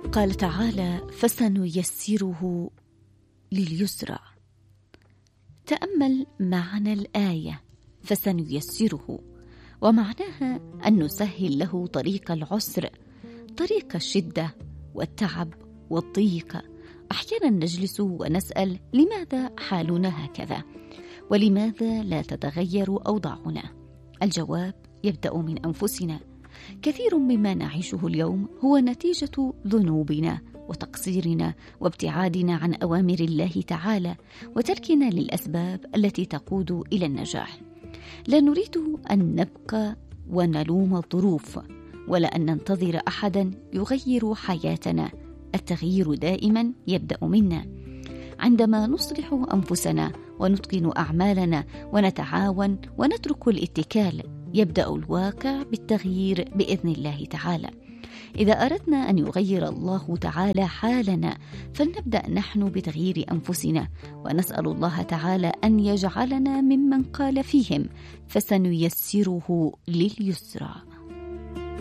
قال تعالى: فسنيسره لليسرى. تأمل معنى الآية فسنيسره، ومعناها أن نسهل له طريق العسر، طريق الشدة والتعب والضيق. أحيانا نجلس ونسأل: لماذا حالنا هكذا؟ ولماذا لا تتغير أوضاعنا؟ الجواب يبدأ من أنفسنا. كثير مما نعيشه اليوم هو نتيجة ذنوبنا وتقصيرنا وابتعادنا عن أوامر الله تعالى وتركنا للأسباب التي تقود إلى النجاح. لا نريد أن نبقى ونلوم الظروف ولا أن ننتظر أحدا يغير حياتنا. التغيير دائما يبدأ منا. عندما نصلح أنفسنا ونتقن أعمالنا ونتعاون ونترك الاتكال، يبدأ الواقع بالتغيير بإذن الله تعالى. إذا أردنا أن يغير الله تعالى حالنا، فلنبدأ نحن بتغيير أنفسنا، ونسأل الله تعالى أن يجعلنا ممن قال فيهم: فسنيسره لليسرى.